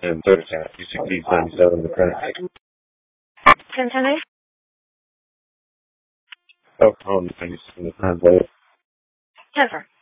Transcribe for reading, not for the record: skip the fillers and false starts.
and third attack. You succeed 77 the credit. Continue. Oh, nice. In the translate. Yes, sir.